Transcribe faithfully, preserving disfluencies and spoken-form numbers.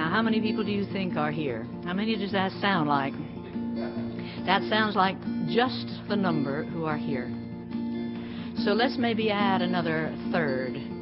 Now, how many people do you think are here? How many does that sound like? That sounds like just the number who are here. So let's maybe add another third.